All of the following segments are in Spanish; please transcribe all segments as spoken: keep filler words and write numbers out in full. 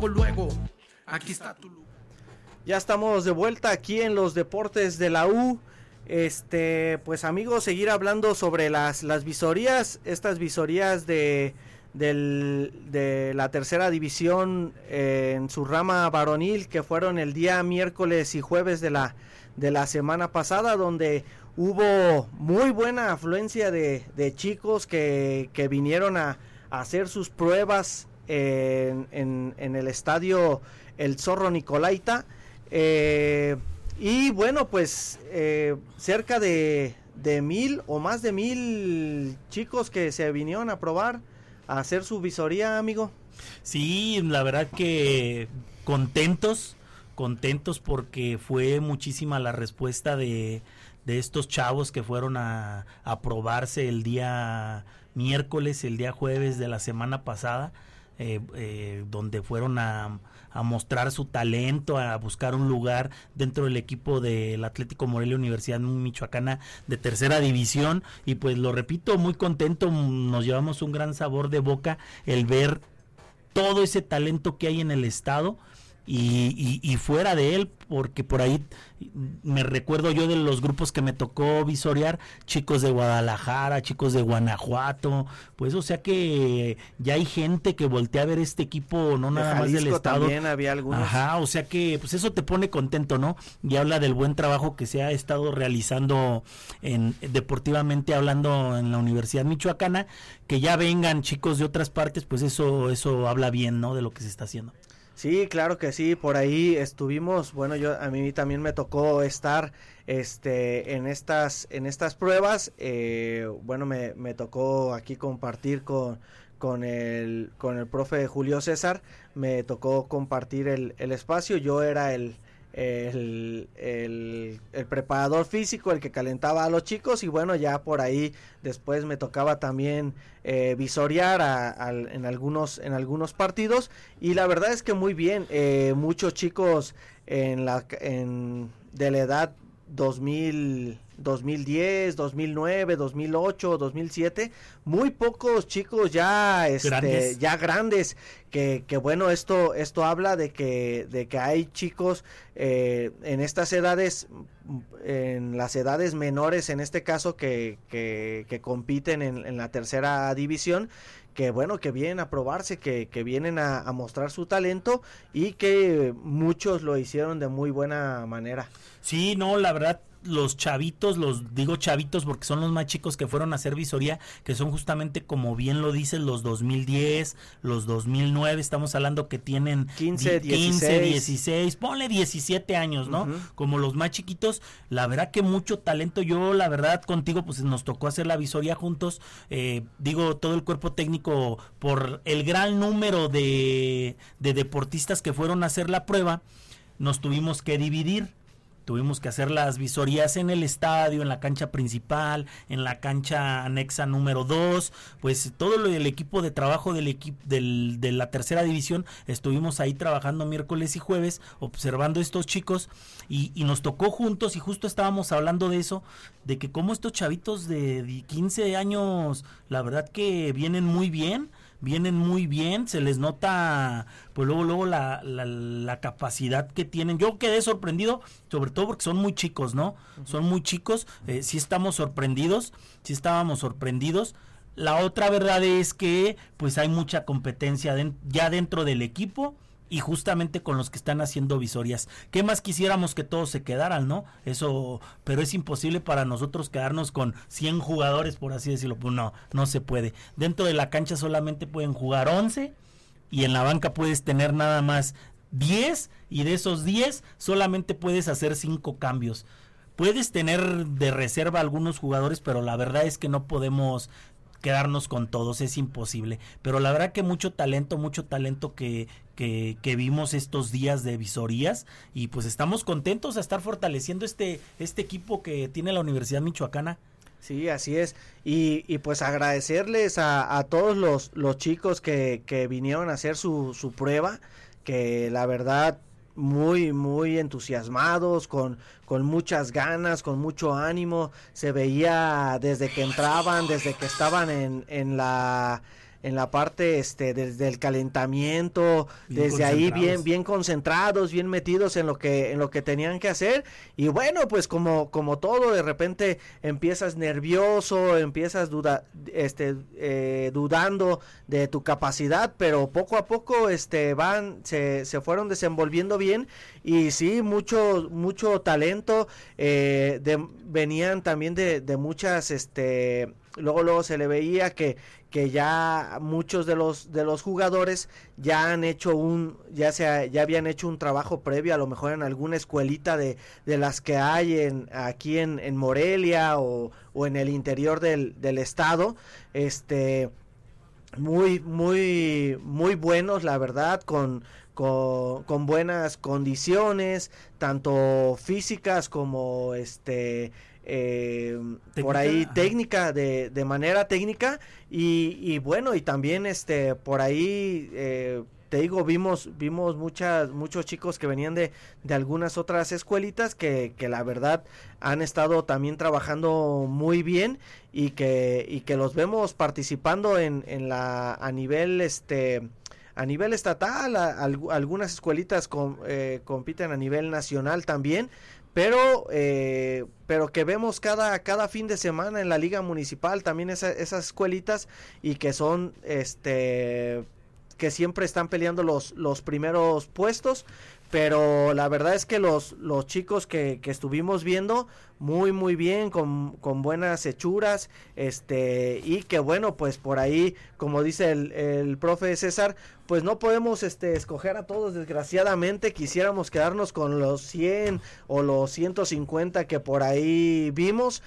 luego, luego, aquí está tu lugar. Ya estamos de vuelta aquí en los deportes de la U. Este, pues amigos, seguir hablando sobre las, las visorías, estas visorías de, del, de la tercera división eh, en su rama varonil, que fueron el día miércoles y jueves de la, de la semana pasada, donde hubo muy buena afluencia de, de chicos que, que vinieron a, a hacer sus pruebas en, en, en el estadio El Zorro Nicolaita. Eh, y bueno, pues eh, cerca de, de mil o más de mil chicos que se vinieron a probar a hacer su visoría, amigo. Sí, la verdad que contentos, contentos porque fue muchísima la respuesta de, de estos chavos que fueron a, a probarse el día miércoles, el día jueves de la semana pasada. Eh, eh, donde fueron a, a mostrar su talento, a buscar un lugar dentro del equipo del Atlético Morelia Universidad Michoacana de tercera división, y pues lo repito, muy contento, nos llevamos un gran sabor de boca el ver todo ese talento que hay en el estado. Y, y, y fuera de él, porque por ahí me recuerdo yo de los grupos que me tocó visorear, chicos de Guadalajara, chicos de Guanajuato, pues o sea que ya hay gente que voltea a ver este equipo, no nada más del estado. También había algunos. Ajá, o sea que pues eso te pone contento, ¿no? Y habla del buen trabajo que se ha estado realizando en deportivamente hablando en la Universidad Michoacana, que ya vengan chicos de otras partes, pues eso eso habla bien, ¿no? De lo que se está haciendo. Sí, claro que sí, por ahí estuvimos, bueno, yo a mí también me tocó estar este en estas en estas pruebas, eh, bueno, me, me tocó aquí compartir con con el con el profe Julio César, me tocó compartir el, el espacio, yo era el El, el, el preparador físico, el que calentaba a los chicos, y bueno, ya por ahí después me tocaba también eh, visorear a, a, en algunos en algunos partidos, y la verdad es que muy bien, eh, muchos chicos en la en de la edad dos mil, dos mil diez, dos mil nueve, dos mil ocho, dos mil siete, muy pocos chicos ya este grandes. ya grandes que, que bueno, esto esto habla de que de que hay chicos eh, en estas edades, en las edades menores en este caso, que que, que compiten en, en la tercera división, que bueno, que vienen a probarse, que, que vienen a, a mostrar su talento, y que muchos lo hicieron de muy buena manera. Sí, no, la verdad, los chavitos, los digo chavitos porque son los más chicos que fueron a hacer visoría, que son justamente, como bien lo dicen, los dos mil diez, los dos mil nueve, estamos hablando que tienen quince, quince, dieciséis, ponle diecisiete años, ¿no? Uh-huh. Como los más chiquitos, la verdad que mucho talento. Yo, la verdad, contigo, pues nos tocó hacer la visoría juntos, eh, digo, todo el cuerpo técnico, por el gran número de, de deportistas que fueron a hacer la prueba, nos tuvimos que dividir. Tuvimos que hacer las visorías en el estadio, en la cancha principal, en la cancha anexa número dos, pues todo lo del equipo de trabajo del equipo del, de la tercera división, estuvimos ahí trabajando miércoles y jueves, observando a estos chicos, y, y nos tocó juntos, y justo estábamos hablando de eso, de que como estos chavitos de quince años, la verdad que vienen muy bien, vienen muy bien, se les nota pues luego luego la, la, la capacidad que tienen. Yo quedé sorprendido, sobre todo porque son muy chicos, ¿no? Uh-huh. Son muy chicos, eh, sí estamos sorprendidos, sí estábamos sorprendidos. La otra verdad es que pues hay mucha competencia de, ya dentro del equipo, y justamente con los que están haciendo visorías. ¿Qué más quisiéramos que todos se quedaran, no? Eso, pero es imposible para nosotros quedarnos con cien jugadores, por así decirlo. Pues no, no se puede. Dentro de la cancha solamente pueden jugar once, y en la banca puedes tener nada más diez, y de esos diez solamente puedes hacer cinco cambios. Puedes tener de reserva algunos jugadores, pero la verdad es que no podemos quedarnos con todos, es imposible. Pero la verdad que mucho talento, mucho talento que, que, que vimos estos días de visorías, y pues estamos contentos de estar fortaleciendo este, este equipo que tiene la Universidad Michoacana. Sí, así es, y, y pues agradecerles a, a todos los, los chicos que, que vinieron a hacer su, su prueba, que la verdad muy muy entusiasmados, con, con muchas ganas, con mucho ánimo, se veía desde que entraban, desde que estaban en, en la en la parte este desde el calentamiento, bien desde ahí bien bien concentrados, bien metidos en lo que en lo que tenían que hacer. Y bueno, pues como como todo, de repente empiezas nervioso, empiezas duda este eh, dudando de tu capacidad, pero poco a poco este van se, se fueron desenvolviendo bien. Y sí, mucho mucho talento, eh, de, venían también de, de muchas este luego luego se le veía que que ya muchos de los de los jugadores ya han hecho un ya se ya habían hecho un trabajo previo, a lo mejor en alguna escuelita de, de las que hay en aquí en, en Morelia o, o en el interior del, del estado, este muy muy muy buenos, la verdad, con Con, con buenas condiciones, tanto físicas como este eh, por ahí ajá. técnica, de, de manera técnica, y, y bueno, y también este por ahí eh, te digo, vimos vimos muchas muchos chicos que venían de, de algunas otras escuelitas que, que la verdad han estado también trabajando muy bien, y que y que los vemos participando en, en la a nivel este a nivel estatal, a, a, algunas escuelitas com, eh, compiten a nivel nacional también, pero eh, pero que vemos cada cada fin de semana en la liga municipal también esa, esas escuelitas, y que son este que siempre están peleando los los primeros puestos. Pero la verdad es que los los chicos que, que estuvimos viendo muy muy bien, con, con buenas hechuras, este y que bueno, pues por ahí, como dice el, el profe César, pues no podemos este escoger a todos, desgraciadamente. Quisiéramos quedarnos con los cien o los ciento cincuenta que por ahí vimos,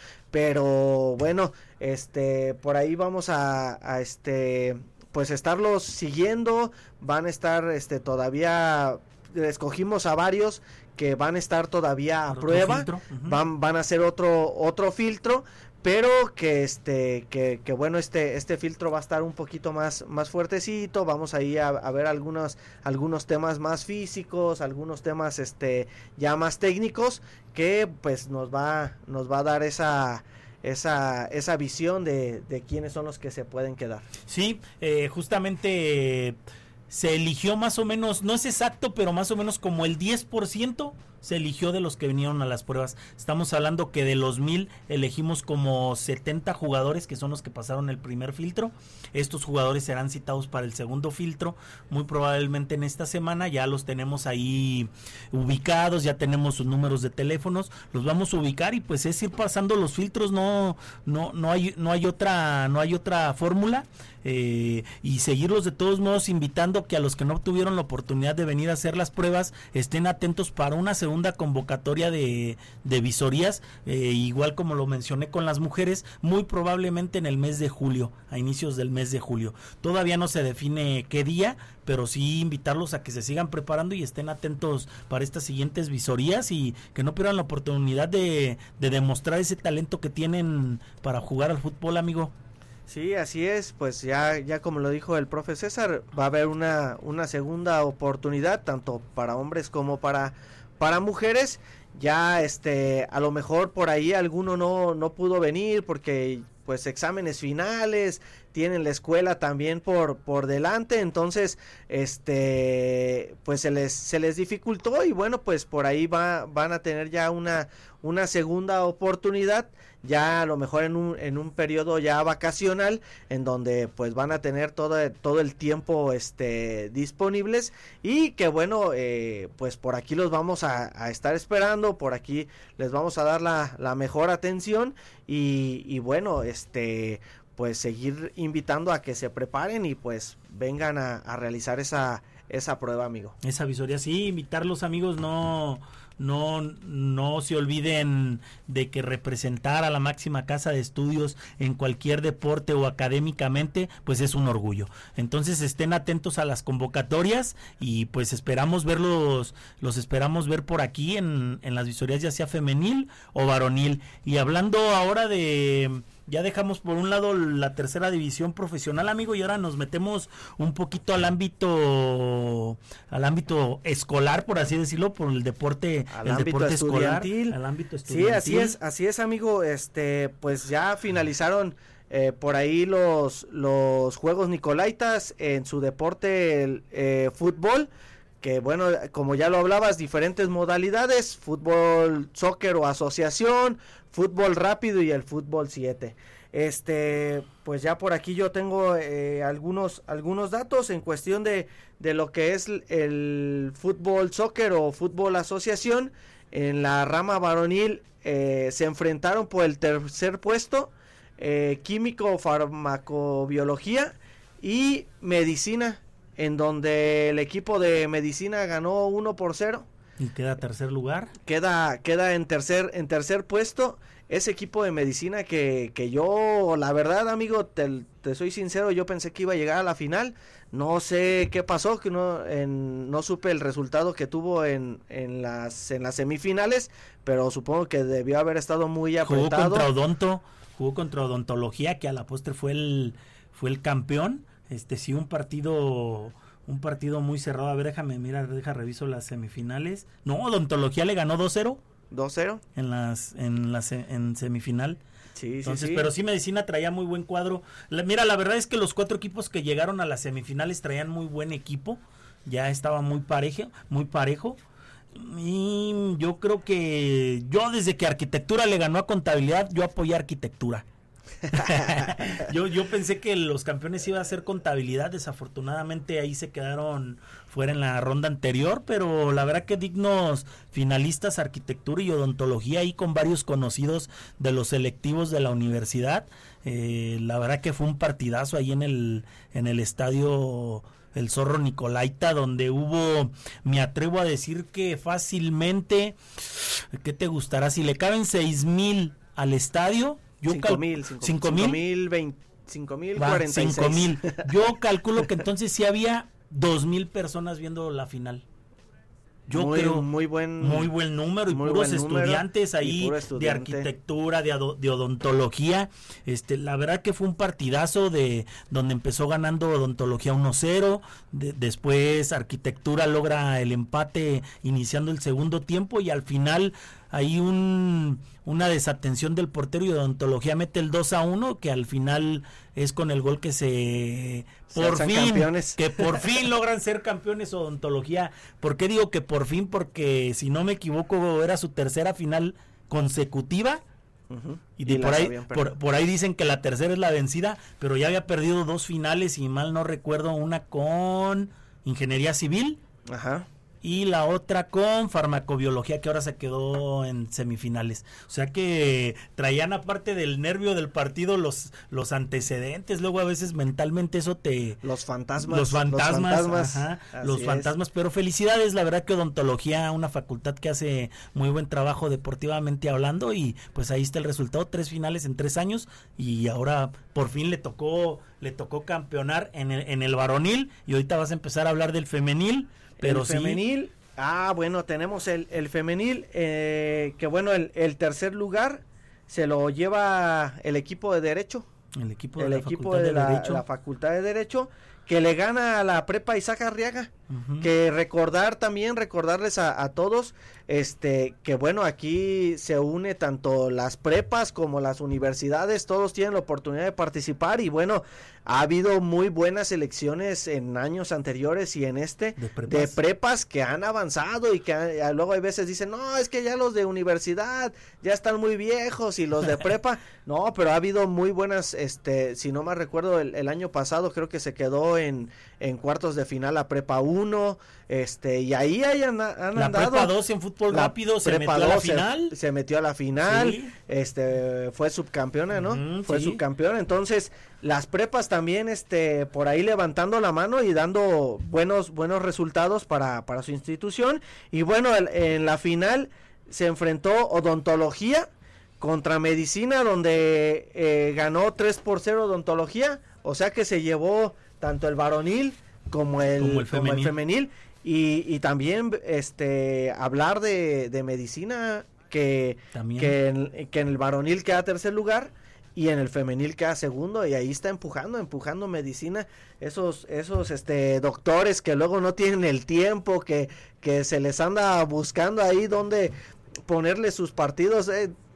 pero bueno, este por ahí vamos a, a este pues estarlos siguiendo. Van a estar este todavía, escogimos a varios que van a estar todavía a prueba, uh-huh. van van a hacer otro otro filtro, pero que este que, que bueno, este este filtro va a estar un poquito más más fuertecito. Vamos ahí a, a ver algunos algunos temas más físicos, algunos temas este ya más técnicos, que pues nos va nos va a dar esa esa esa visión de, de quiénes son los que se pueden quedar. Sí, eh, justamente eh, se eligió más o menos, no es exacto, pero más o menos como el diez por ciento se eligió de los que vinieron a las pruebas. Estamos hablando que de los mil elegimos como setenta jugadores, que son los que pasaron el primer filtro. Estos jugadores serán citados para el segundo filtro, muy probablemente en esta semana. Ya los tenemos ahí ubicados, ya tenemos sus números de teléfonos, los vamos a ubicar, y pues es ir pasando los filtros. No no no hay no hay otra no hay otra fórmula. Eh, y seguirlos de todos modos, invitando que a los que no tuvieron la oportunidad de venir a hacer las pruebas estén atentos para una segunda convocatoria de, de visorías, eh, igual como lo mencioné con las mujeres, muy probablemente en el mes de julio, a inicios del mes de julio. Todavía no se define qué día, pero sí invitarlos a que se sigan preparando y estén atentos para estas siguientes visorías, y que no pierdan la oportunidad de, de demostrar ese talento que tienen para jugar al fútbol, amigo. Sí, así es, pues ya ya como lo dijo el profe César, va a haber una una segunda oportunidad, tanto para hombres como para para mujeres. Ya este a lo mejor por ahí alguno no no pudo venir porque pues exámenes finales, tienen la escuela también por por delante, entonces este pues se les se les dificultó, y bueno, pues por ahí va van a tener ya una una segunda oportunidad, ya a lo mejor en un en un periodo ya vacacional, en donde pues van a tener todo todo el tiempo este disponibles, y que bueno, eh, pues por aquí los vamos a, a estar esperando, por aquí les vamos a dar la, la mejor atención, y, y bueno, este pues seguir invitando a que se preparen y pues vengan a, a realizar esa esa prueba, amigo. Esa visoría, sí, invitarlos, amigos, no no no se olviden de que representar a la máxima casa de estudios en cualquier deporte o académicamente pues es un orgullo. Entonces estén atentos a las convocatorias, y pues esperamos verlos, los esperamos ver por aquí en, en las visorías, ya sea femenil o varonil. Y hablando ahora de, ya dejamos por un lado la tercera división profesional, amigo, y ahora nos metemos un poquito al ámbito al ámbito escolar, por así decirlo, por el deporte al el ámbito deporte estudiantil, escolar, al ámbito estudiantil. Sí, así es, así es, amigo. Este, pues ya finalizaron eh, por ahí los, los Juegos Nicolaitas en su deporte el eh, fútbol, que bueno, como ya lo hablabas, diferentes modalidades, fútbol, soccer o asociación, fútbol rápido y el fútbol siete. Este, pues ya por aquí yo tengo eh, algunos algunos datos en cuestión de, de lo que es el fútbol soccer o fútbol asociación. En la rama varonil eh, se enfrentaron por el tercer puesto eh, químico, farmacobiología y medicina, en donde el equipo de medicina ganó uno por cero. ¿Y queda tercer lugar? Queda, queda en tercer, en tercer puesto ese equipo de medicina que, que yo, la verdad, amigo, te, te soy sincero, yo pensé que iba a llegar a la final. No sé qué pasó, que no, en, no supe el resultado que tuvo en, en las, en las semifinales, pero supongo que debió haber estado muy apretado. Jugó contra Odonto, jugó contra Odontología, que a la postre fue el, fue el campeón. Este sí, un partido, un partido muy cerrado. A ver, déjame, mira, deja reviso las semifinales. No, Odontología le ganó dos cero. dos cero. En las, en las, en semifinal. Sí, Entonces, sí, sí. pero sí, Medicina traía muy buen cuadro. La, mira, la verdad es que los cuatro equipos que llegaron a las semifinales traían muy buen equipo. Ya estaba muy parejo, muy parejo. Y yo creo que yo desde que Arquitectura le ganó a Contabilidad, yo apoyé a Arquitectura. yo, yo pensé que los campeones iba a ser Contabilidad, desafortunadamente ahí se quedaron fuera en la ronda anterior, pero la verdad que dignos finalistas Arquitectura y Odontología, ahí con varios conocidos de los selectivos de la universidad. Eh, la verdad que fue un partidazo ahí en el, en el estadio El Zorro Nicolaita, donde hubo, me atrevo a decir que fácilmente, ¿qué te gustará? Si le caben seis mil al estadio, yo cinco cal- mil, cinco, cinco cinco mil, mil, veinte, cinco mil va, cuarenta y seis. cinco mil. Yo calculo que entonces sí había dos mil personas viendo la final. Yo muy, creo muy buen muy buen número y muy puros buen número estudiantes y ahí puro de estudiante. arquitectura, de, ado- de odontología. Este, la verdad que fue un partidazo de donde empezó ganando odontología uno cero, de, después arquitectura logra el empate iniciando el segundo tiempo y al final hay un una desatención del portero y odontología mete el dos a uno, que al final es con el gol que se Se por alzan fin campeones. que por fin logran ser campeones odontología. ¿Por qué digo que por fin? Porque si no me equivoco era su tercera final consecutiva. Uh-huh. Y, de Y por las ahí habían perdido. por, por ahí dicen que la tercera es la vencida, pero ya había perdido dos finales y mal no recuerdo, una con Ingeniería Civil Ajá. y la otra con Farmacobiología, que ahora se quedó en semifinales. O sea que traían, aparte del nervio del partido, los los antecedentes. Luego a veces mentalmente eso te... Los fantasmas. Los fantasmas, Los fantasmas, ajá, así los es. fantasmas, pero felicidades, la verdad que odontología, una facultad que hace muy buen trabajo deportivamente hablando, y pues ahí está el resultado, tres finales en tres años, y ahora por fin le tocó, le tocó campeonar en el, en el varonil, y ahorita vas a empezar a hablar del femenil, pero el sí. femenil, ah, bueno, tenemos el, el femenil, eh, que bueno, el, el tercer lugar se lo lleva el equipo de Derecho. El equipo de el la equipo Facultad de, de, la, Derecho. la Facultad de Derecho, que le gana a la Prepa Isaac Arriaga. Ujú. Que recordar también, recordarles a, a todos, este, que bueno, aquí se une tanto las prepas como las universidades, todos tienen la oportunidad de participar, y bueno, ha habido muy buenas elecciones en años anteriores y en este, De prepas. de prepas que han avanzado y que han- luego hay veces dicen, no, es que ya los de universidad ya están muy viejos y los de prepa, no, pero ha habido muy buenas, este, si no mal recuerdo, el, el año pasado creo que se quedó en, en cuartos de final la prepa uno, este, y ahí hayan, han La andado. Prepa dos en fútbol La rápido se Prepa metió a la dos se- final. Se, metió a la final, Sí. este, fue subcampeona, ¿no? Ujú, fue sí. subcampeona, entonces las prepas también, este, por ahí levantando la mano y dando buenos, buenos resultados para, para su institución, y bueno, el- en la final se enfrentó Odontología contra Medicina, donde eh, ganó tres por cero Odontología, o sea que se llevó tanto el varonil como el, Como el como el femenil. femenil, y, y también este hablar de, de Medicina, que, También. que, en, que en el varonil queda tercer lugar y en el femenil queda segundo, y ahí está empujando, empujando Medicina, esos, esos este doctores que luego no tienen el tiempo, que, que se les anda buscando ahí donde ponerle sus partidos, eh,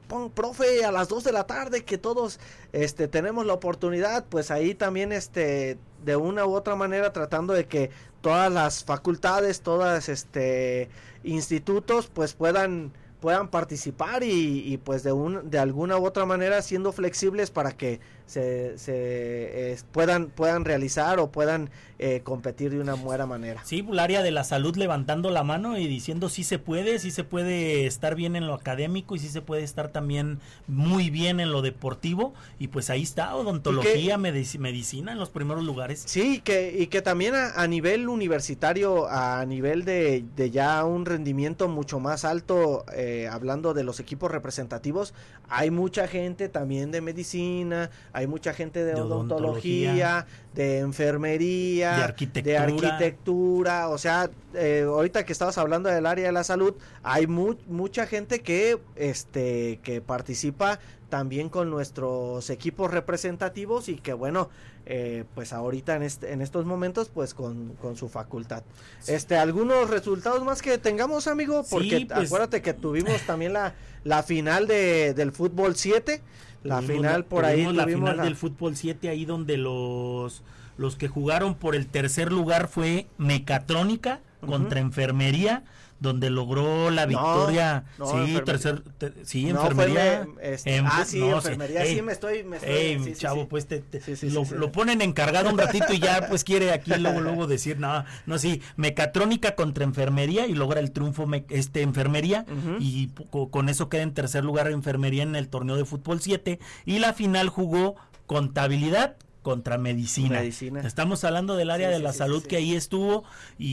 pon, profe, a las dos de la tarde que todos este tenemos la oportunidad, pues ahí también este de una u otra manera tratando de que todas las facultades, todas este institutos pues puedan puedan participar y, y pues de un de alguna u otra manera siendo flexibles para que se, se eh, puedan puedan realizar o puedan eh, competir de una buena manera. Sí, el área de la salud levantando la mano y diciendo sí se puede, sí se puede estar bien en lo académico y sí se puede estar también muy bien en lo deportivo, y pues ahí está odontología, medic- medicina en los primeros lugares. Sí, que y que también a, a nivel universitario, a nivel de, de ya un rendimiento mucho más alto, eh, hablando de los equipos representativos, hay mucha gente también de medicina, hay mucha gente de, de odontología, odontología, de enfermería, de arquitectura, de arquitectura, o sea, eh, ahorita que estabas hablando del área de la salud, hay mu- mucha gente que este que participa también con nuestros equipos representativos y que bueno, eh, pues ahorita en este en estos momentos pues con, con su facultad. Sí. Este, algunos resultados más que tengamos, amigo, porque sí, pues, acuérdate que tuvimos también la, la final de del fútbol siete, la final por ahí la final la... del fútbol siete, ahí donde los los que jugaron por el tercer lugar fue Mecatrónica uh-huh. contra Enfermería, donde logró la victoria. No, no, sí, tercer, ter, sí, no, enfermería. Me, este, en, ah, sí, no, enfermería, sí, ey, me estoy, me estoy ey, sí, chavo, sí, pues te, te sí, sí, lo, sí, sí. lo ponen encargado un ratito y ya pues quiere aquí luego luego decir, no, no, sí, Mecatrónica contra Enfermería y logra el triunfo me, este Enfermería uh-huh. y po, con eso queda en tercer lugar Enfermería en el torneo de fútbol siete, y la final jugó Contabilidad contra medicina. medicina. Estamos hablando del área sí, de la sí, salud sí, sí. que ahí estuvo,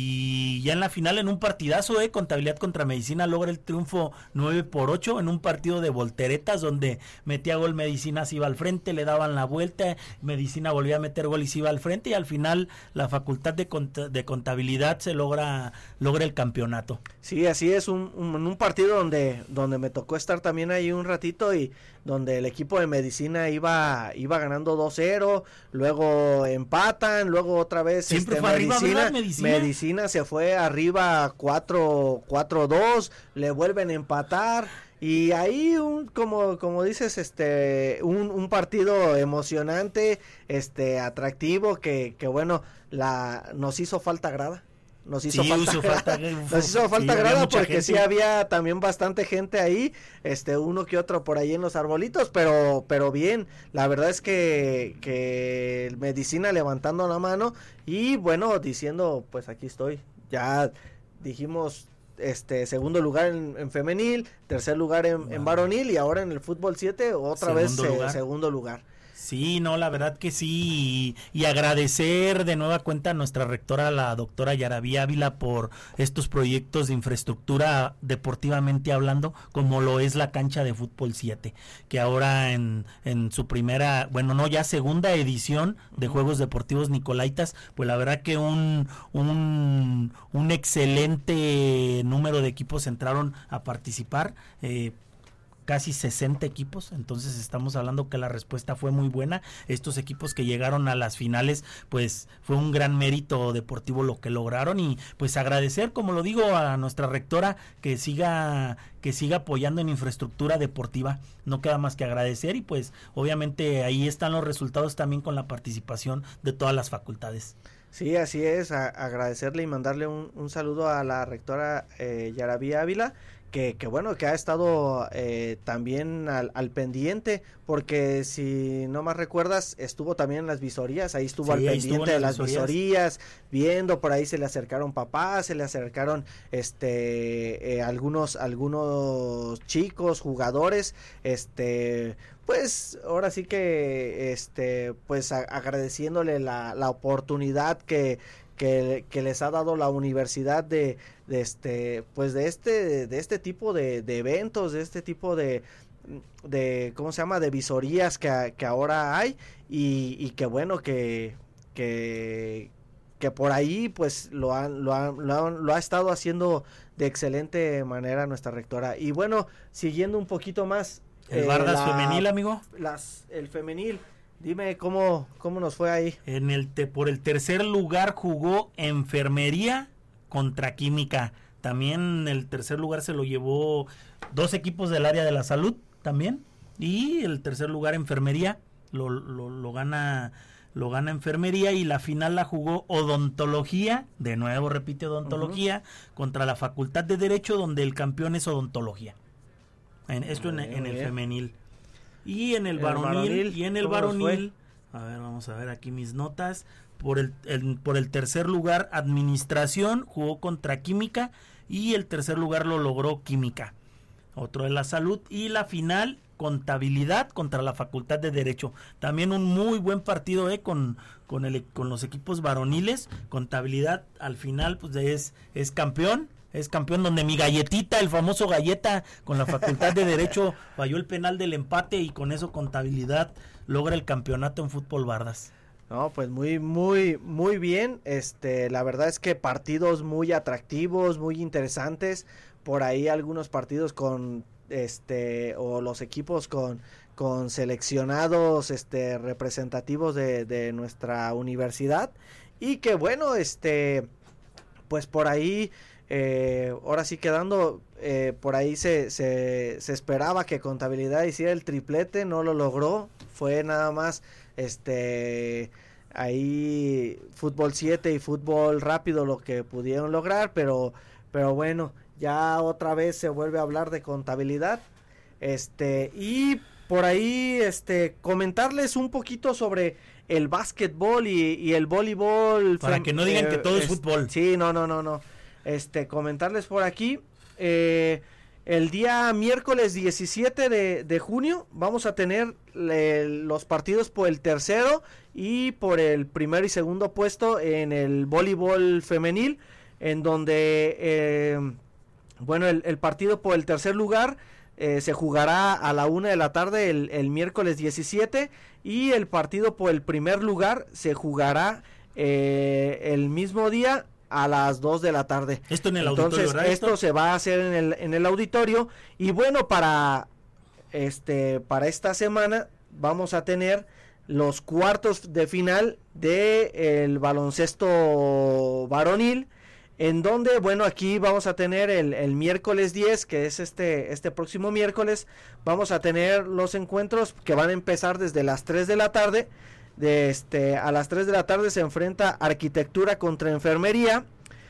y ya en la final en un partidazo de Contabilidad contra Medicina logra el triunfo nueve por ocho en un partido de volteretas donde metía gol Medicina, se iba al frente, le daban la vuelta, Medicina volvía a meter gol y se iba al frente, y al final la facultad de, cont- de Contabilidad se logra logra el campeonato. Sí, así es, un, un, un partido donde donde me tocó estar también ahí un ratito y donde el equipo de Medicina iba iba ganando dos cero, luego empatan, luego otra vez siempre este, fue Medicina, arriba, Medicina. Medicina se fue arriba cuatro dos, le vuelven a empatar y ahí un como como dices este un, un partido emocionante, este atractivo que que bueno, la nos hizo falta grada. Nos hizo sí, falta, falta nos hizo falta sí, grada porque gente. Sí había también bastante gente ahí, este uno que otro por ahí en los arbolitos, pero pero bien, la verdad es que que Medicina levantando la mano y bueno, diciendo pues aquí estoy, ya dijimos este segundo lugar en, en femenil, tercer lugar en, wow. en varonil y ahora en el fútbol siete otra segundo vez lugar. Eh, segundo lugar. Sí, no, la verdad que sí, y, y agradecer de nueva cuenta a nuestra rectora, la doctora Yaraví Ávila, por estos proyectos de infraestructura deportivamente hablando, como lo es la cancha de fútbol siete, que ahora en, en su primera, bueno, no, ya segunda edición de uh-huh. Juegos Deportivos Nicolaitas, pues la verdad que un, un, un excelente número de equipos entraron a participar, eh, casi sesenta equipos, entonces estamos hablando que la respuesta fue muy buena. Estos equipos que llegaron a las finales, pues fue un gran mérito deportivo lo que lograron, y pues agradecer, como lo digo, a nuestra rectora que siga que siga apoyando en infraestructura deportiva. No queda más que agradecer, y pues obviamente ahí están los resultados también con la participación de todas las facultades. Sí, así es, a, agradecerle y mandarle un, un saludo a la rectora eh, Yaraví Ávila, que, que bueno, que ha estado eh, también al, al pendiente, porque si no más recuerdas, estuvo también en las visorías, ahí estuvo sí, al pendiente estuvo de las visorías. visorías, viendo, por ahí se le acercaron papás, se le acercaron este eh, algunos, algunos chicos, jugadores, este pues ahora sí que este pues a, agradeciéndole la, la oportunidad que Que, que les ha dado la universidad de, de este pues de este de este tipo de, de eventos, de este tipo de de cómo se llama de visorías que, que ahora hay y, y que bueno que que que por ahí pues lo han, lo han, lo han, lo ha estado haciendo de excelente manera nuestra rectora. Y bueno, siguiendo un poquito más el eh, Bardas la, femenil, amigo. Las el femenil. Dime cómo cómo nos fue ahí. En el te, por el tercer lugar jugó Enfermería contra Química. También el tercer lugar se lo llevó dos equipos del área de la salud, también. Y el tercer lugar enfermería, lo, lo, lo gana lo gana enfermería, y la final la jugó odontología, de nuevo repite odontología, uh-huh. contra la Facultad de Derecho, donde el campeón es odontología. En, esto en, en el femenil. Y en el, el varonil, varonil, y en el varonil, a ver, vamos a ver aquí mis notas, por el, el, por el tercer lugar administración, jugó contra química, y el tercer lugar lo logró química. Otro de la salud, y la final contabilidad contra la Facultad de Derecho. También un muy buen partido eh, con, con, el, con los equipos varoniles. Contabilidad al final pues es, es campeón, es campeón, donde mi galletita, el famoso galleta con la Facultad de Derecho falló el penal del empate, y con eso Contabilidad logra el campeonato en fútbol Bardas. No, pues muy, muy, muy bien. Este, la verdad es que partidos muy atractivos, muy interesantes. Por ahí algunos partidos con este o los equipos con con seleccionados este representativos de, de nuestra universidad, y que bueno, este pues por ahí eh, ahora sí quedando eh, por ahí se, se, se esperaba que Contabilidad hiciera el triplete, no lo logró, fue nada más este ahí Fútbol siete y Fútbol Rápido lo que pudieron lograr, pero pero bueno, ya otra vez se vuelve a hablar de Contabilidad. Este, y por ahí, este, comentarles un poquito sobre el básquetbol y, y el voleibol. Para que no digan eh, que todo es, es fútbol. Sí, no, no, no, no. Este, comentarles por aquí. Eh, el día miércoles diecisiete de, de junio vamos a tener le, los partidos por el tercero y por el primer y segundo puesto en el voleibol femenil, en donde eh, bueno, el, el partido por el tercer lugar eh, se jugará a la una de la tarde el, el miércoles diecisiete, y el partido por el primer lugar se jugará eh, el mismo día a las dos de la tarde. Esto en el Entonces, auditorio, ¿verdad? Esto se va a hacer en el, en el auditorio, y bueno, para este para esta semana vamos a tener los cuartos de final de el baloncesto varonil, en donde, bueno, aquí vamos a tener el, el miércoles diez, que es este, este próximo miércoles, vamos a tener los encuentros que van a empezar desde las tres de la tarde. De este, a las tres de la tarde se enfrenta Arquitectura contra Enfermería.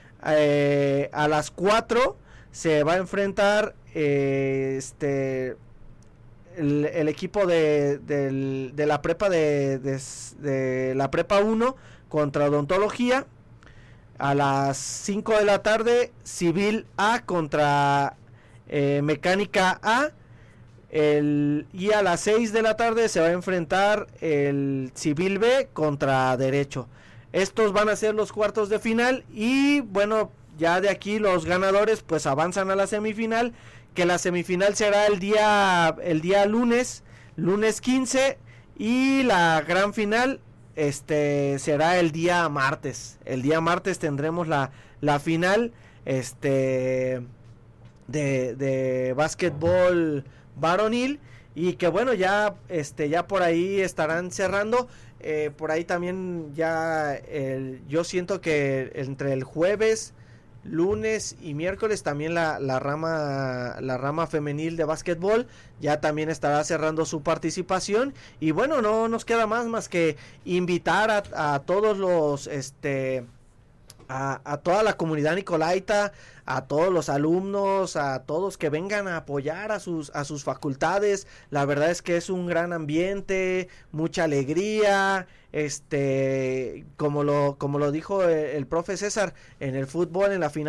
Eh, a las cuatro se va a enfrentar eh, este el, el equipo de, de, de la prepa de, de, de la prepa uno contra Odontología. A las cinco de la tarde, Civil A contra eh, Mecánica A. El, y a las seis de la tarde se va a enfrentar el Civil B contra Derecho. Estos van a ser los cuartos de final, y bueno, ya de aquí los ganadores pues avanzan a la semifinal, que la semifinal será el día el día lunes, lunes quince, y la gran final este será el día martes. El día martes tendremos la, la final este de, de básquetbol varonil, y que bueno, ya este ya por ahí estarán cerrando. Eh, por ahí también ya el, yo siento que entre el jueves, lunes y miércoles también la, la rama la rama femenil de básquetbol ya también estará cerrando su participación, y bueno, no nos queda más más que invitar a, a todos los este A, a toda la comunidad nicolaita, a todos los alumnos, a todos que vengan a apoyar a sus a sus facultades. La verdad es que es un gran ambiente, mucha alegría, este como lo como lo dijo el, el profe César, en el fútbol, en la final